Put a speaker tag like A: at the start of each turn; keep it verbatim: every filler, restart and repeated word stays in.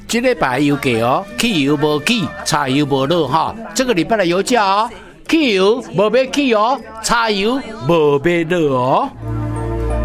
A: 这礼拜油价哦，汽油无起，柴油无落哈。这个礼拜的油价哦，汽油无要起哦，柴油无要落哦。